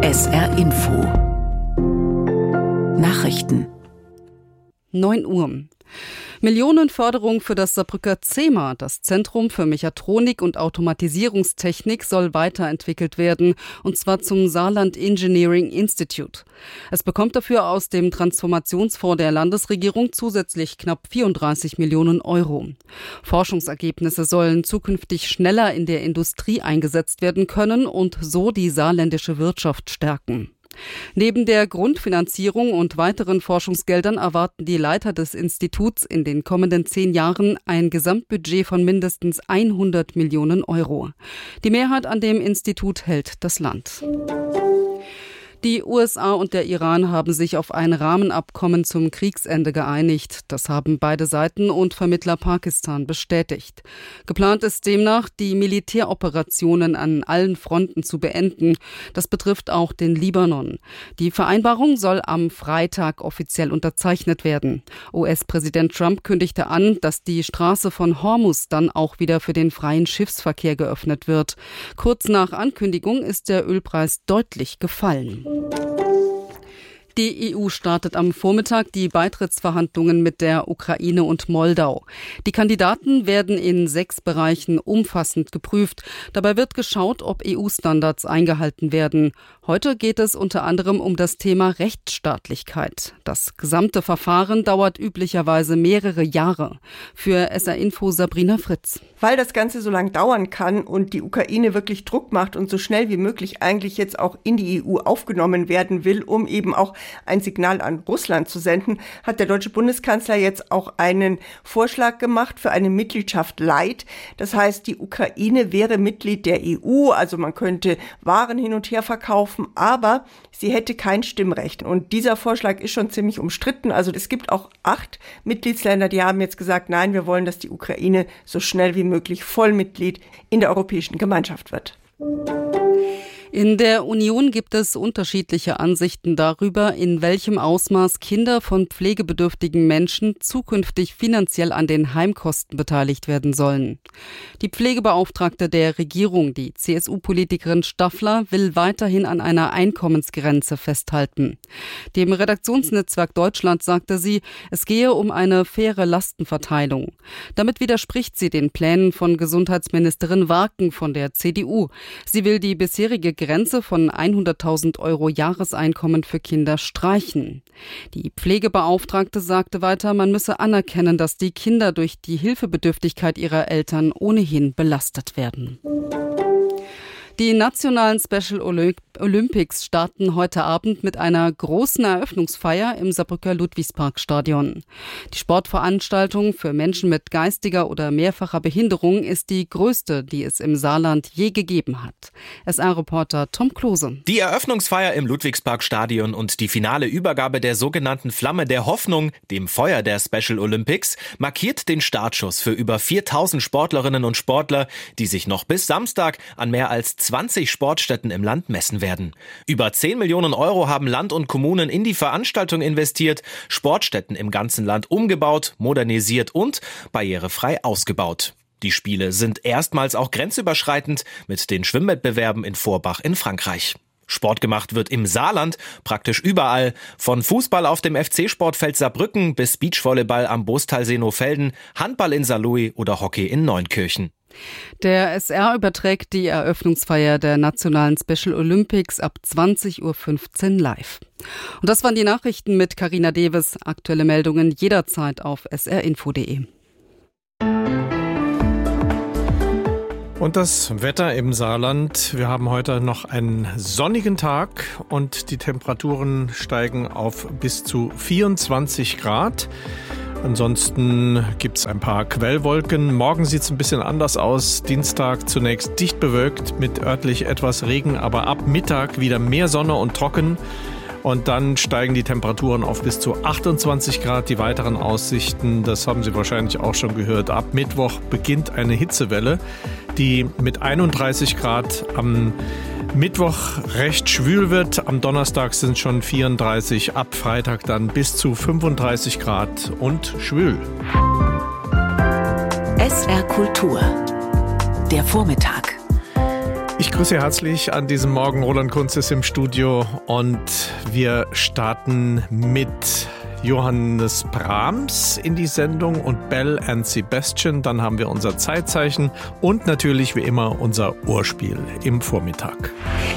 SR Info Nachrichten 9 Uhr. Millionenförderung für das Saarbrücker CEMA, das Zentrum für Mechatronik und Automatisierungstechnik, soll weiterentwickelt werden, und zwar zum Saarland Engineering Institute. Es bekommt dafür aus dem Transformationsfonds der Landesregierung zusätzlich knapp 34 Millionen Euro. Forschungsergebnisse sollen zukünftig schneller in der Industrie eingesetzt werden können und so die saarländische Wirtschaft stärken. Neben der Grundfinanzierung und weiteren Forschungsgeldern erwarten die Leiter des Instituts in den kommenden 10 Jahren ein Gesamtbudget von mindestens 100 Millionen Euro. Die Mehrheit an dem Institut hält das Land. Die USA und der Iran haben sich auf ein Rahmenabkommen zum Kriegsende geeinigt. Das haben beide Seiten und Vermittler Pakistan bestätigt. Geplant ist demnach, die Militäroperationen an allen Fronten zu beenden. Das betrifft auch den Libanon. Die Vereinbarung soll am Freitag offiziell unterzeichnet werden. US-Präsident Trump kündigte an, dass die Straße von Hormuz dann auch wieder für den freien Schiffsverkehr geöffnet wird. Kurz nach Ankündigung ist der Ölpreis deutlich gefallen. Die EU startet am Vormittag die Beitrittsverhandlungen mit der Ukraine und Moldau. Die Kandidaten werden in 6 Bereichen umfassend geprüft. Dabei wird geschaut, ob EU-Standards eingehalten werden. Heute geht es unter anderem um das Thema Rechtsstaatlichkeit. Das gesamte Verfahren dauert üblicherweise mehrere Jahre. Für SR Info Sabrina Fritz. Weil das Ganze so lang dauern kann und die Ukraine wirklich Druck macht und so schnell wie möglich eigentlich jetzt auch in die EU aufgenommen werden will, um eben auch ein Signal an Russland zu senden, hat der deutsche Bundeskanzler jetzt auch einen Vorschlag gemacht für eine Mitgliedschaft Light. Das heißt, die Ukraine wäre Mitglied der EU, also man könnte Waren hin und her verkaufen, aber sie hätte kein Stimmrecht. Und dieser Vorschlag ist schon ziemlich umstritten. Also es gibt auch 8 Mitgliedsländer, die haben jetzt gesagt, nein, wir wollen, dass die Ukraine so schnell wie möglich Vollmitglied in der Europäischen Gemeinschaft wird. In der Union gibt es unterschiedliche Ansichten darüber, in welchem Ausmaß Kinder von pflegebedürftigen Menschen zukünftig finanziell an den Heimkosten beteiligt werden sollen. Die Pflegebeauftragte der Regierung, die CSU-Politikerin Staffler, will weiterhin an einer Einkommensgrenze festhalten. Dem Redaktionsnetzwerk Deutschland sagte sie, es gehe um eine faire Lastenverteilung. Damit widerspricht sie den Plänen von Gesundheitsministerin Warken von der CDU. Sie will die bisherige Grenze von 100.000 Euro Jahreseinkommen für Kinder streichen. Die Pflegebeauftragte sagte weiter, man müsse anerkennen, dass die Kinder durch die Hilfebedürftigkeit ihrer Eltern ohnehin belastet werden. Die nationalen Special Olympics starten heute Abend mit einer großen Eröffnungsfeier im Saarbrücker Ludwigsparkstadion. Die Sportveranstaltung für Menschen mit geistiger oder mehrfacher Behinderung ist die größte, die es im Saarland je gegeben hat. SR-Reporter Tom Klose. Die Eröffnungsfeier im Ludwigsparkstadion und die finale Übergabe der sogenannten Flamme der Hoffnung, dem Feuer der Special Olympics, markiert den Startschuss für über 4.000 Sportlerinnen und Sportler, die sich noch bis Samstag an mehr als 20 Sportstätten im Land messen werden. Über 10 Millionen Euro haben Land und Kommunen in die Veranstaltung investiert, Sportstätten im ganzen Land umgebaut, modernisiert und barrierefrei ausgebaut. Die Spiele sind erstmals auch grenzüberschreitend mit den Schwimmwettbewerben in Forbach in Frankreich. Sport gemacht wird im Saarland praktisch überall. Von Fußball auf dem FC-Sportfeld Saarbrücken bis Beachvolleyball am Bostalsee Nohfelden, Handball in Saarlouis oder Hockey in Neunkirchen. Der SR überträgt die Eröffnungsfeier der nationalen Special Olympics ab 20.15 Uhr live. Und das waren die Nachrichten mit Carina Deves. Aktuelle Meldungen jederzeit auf srinfo.de. Und das Wetter im Saarland. Wir haben heute noch einen sonnigen Tag und die Temperaturen steigen auf bis zu 24 Grad. Ansonsten gibt es ein paar Quellwolken. Morgen sieht es ein bisschen anders aus. Dienstag zunächst dicht bewölkt mit örtlich etwas Regen, aber ab Mittag wieder mehr Sonne und trocken. Und dann steigen die Temperaturen auf bis zu 28 Grad. Die weiteren Aussichten, das haben Sie wahrscheinlich auch schon gehört. Ab Mittwoch beginnt eine Hitzewelle, die mit 31 Grad am Mittwoch recht schwül wird. Am Donnerstag sind es schon 34, ab Freitag dann bis zu 35 Grad und schwül. SR Kultur, der Vormittag. Ich grüße herzlich an diesem Morgen. Roland Kunz ist im Studio und wir starten mit Johannes Brahms in die Sendung und Belle and Sebastian. Dann haben wir unser Zeitzeichen und natürlich wie immer unser Ohrspiel im Vormittag.